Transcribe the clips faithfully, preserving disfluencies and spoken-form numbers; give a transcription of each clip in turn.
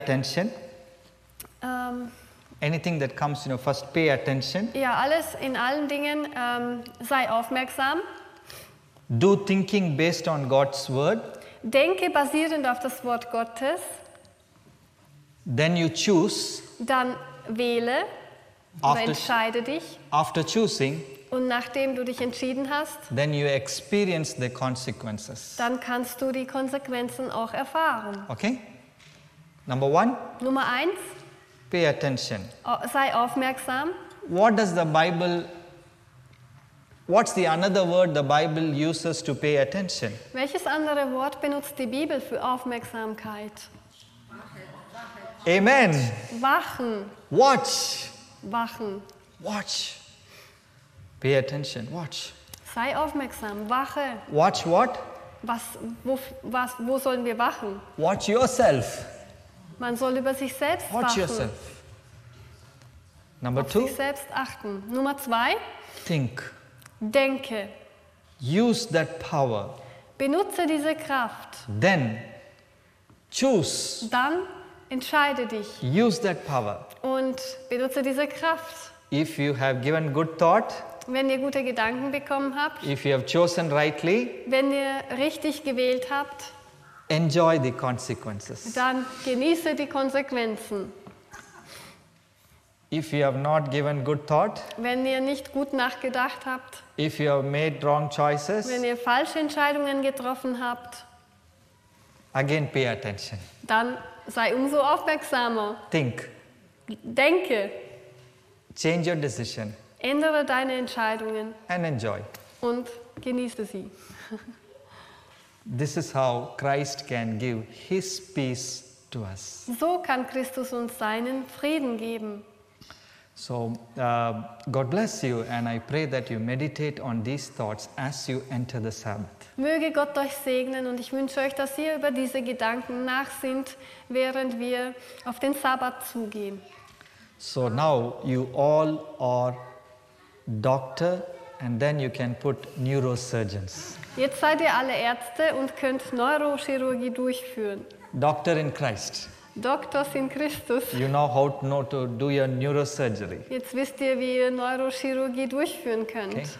attention. Ähm, Anything that comes, you know, first pay attention. ja, alles in allen Dingen, ähm, sei aufmerksam. Do thinking based on God's word. Denke basierend auf das Wort Gottes. Then you choose. Dann wähle oder After, entscheide dich. after choosing, Und nachdem du dich entschieden hast, then you experience the consequences. dann kannst du die Konsequenzen auch erfahren. Okay? Number one, Nummer eins, pay attention. sei aufmerksam. What does the Bible, what's the another word the Bible uses to pay attention? Welches andere Wort benutzt die Bibel für Aufmerksamkeit? Amen. Wachen, Watch. wachen. Watch. Pay attention. Watch. Sei aufmerksam, wache. Watch what? Was, wo, was, wo sollen wir wachen? Watch yourself. Man soll über sich selbst Watch wachen, yourself. Number auf two, sich selbst achten. Nummer zwei, think. denke. Use that power. Benutze diese Kraft. Then choose. Dann entscheide dich Use that power. und benutze diese Kraft. If you have given good thought, Wenn ihr gute Gedanken bekommen habt, if you have chosen rightly, wenn ihr richtig gewählt habt, enjoy the consequences. dann genieße die Konsequenzen. If you have not given good thought, Wenn ihr nicht gut nachgedacht habt, if you have made wrong wenn choices, ihr falsche Entscheidungen getroffen habt, again pay attention. dann sei umso aufmerksamer. Think. Denke, Change your decision ändere deine Entscheidungen and enjoy. und genieße sie. This is how Christ can give His peace to us. So kann Christus uns seinen Frieden geben. So, uh, God bless you, and I pray that you meditate on these thoughts as you enter the Sabbath. Möge Gott euch segnen und ich wünsche euch, dass ihr über diese Gedanken nachsinnt, während wir auf den Sabbat zugehen. So now you all are doctor, and then you can put neurosurgeons. Jetzt seid ihr alle Ärzte und könnt Neurochirurgie durchführen. Doctor in Christ. Doktors in Christus. You know how to know to do your neurosurgery. Jetzt wisst ihr, wie ihr Neurochirurgie durchführen könnt. Okay.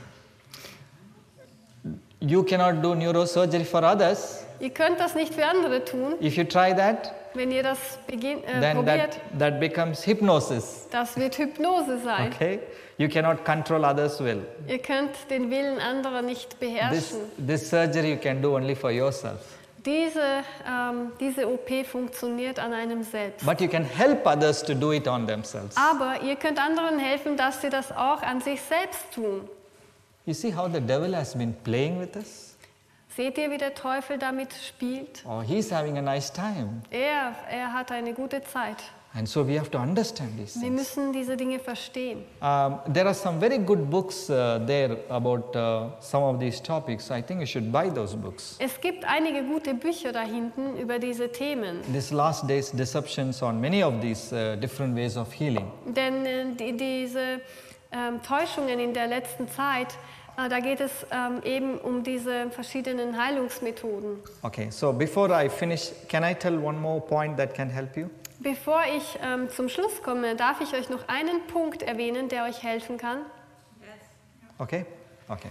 You cannot do neurosurgery for others. Ihr könnt das nicht für andere tun. If you try that, Wenn ihr das beginn, äh, then probiert, that, that becomes hypnosis. das wird Hypnose sein. Okay? You cannot control others' will. Ihr könnt den Willen anderer nicht This, beherrschen. this surgery you can do only for yourself. Diese, ähm, diese O P funktioniert an einem selbst. But you can help others to do it on themselves. Aber ihr könnt anderen helfen, dass sie das auch an sich selbst tun. You see how the devil has been playing with us? Seht ihr, wie der Teufel damit spielt? Oh, he's having a nice time. Er, er hat eine gute Zeit. And so we have to understand these Wir things. müssen diese Dinge verstehen. Um, there are some very good books uh, there about uh, some of these topics. I think you should buy those books. Es gibt einige gute Bücher da hinten über diese Themen. This last day's deceptions on many of these uh, different ways of healing. Denn äh, die, diese ähm, Täuschungen in der letzten Zeit, äh, da geht es ähm, eben um diese verschiedenen Heilungsmethoden. Okay, so before I finish, can I tell one more point that can help you? Bevor ich ähm, zum Schluss komme, darf ich euch noch einen Punkt erwähnen, der euch helfen kann. Okay? Okay.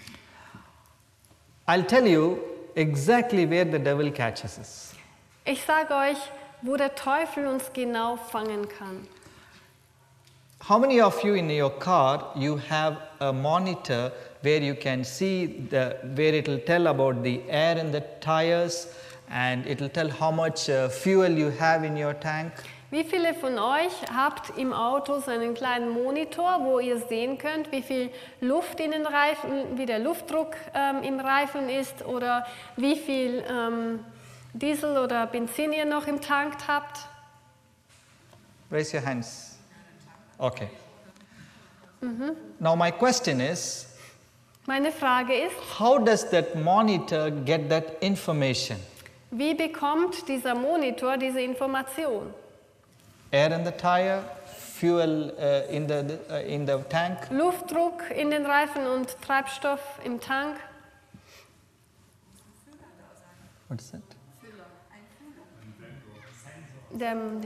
I'll tell you exactly where the devil catches us. Ich sage euch, wo der Teufel uns genau fangen kann. How many of you in your car, you have a monitor where you can see the, where it will tell about the air in the tires and it will tell how much uh, fuel you have in your tank? Wie viele von euch habt im Auto so einen kleinen Monitor, wo ihr sehen könnt, wie viel Luft in den Reifen, wie der Luftdruck ähm, im Reifen ist oder wie viel ähm, Diesel oder Benzin ihr noch im Tank habt? Raise your hands. Okay. Now my question is, Meine Frage ist, how does that monitor get that information? wie bekommt dieser Monitor diese Information? Air in the tire, fuel uh, in, the, uh, in the tank? Luftdruck in den Reifen und Treibstoff im Tank? What is that? dem,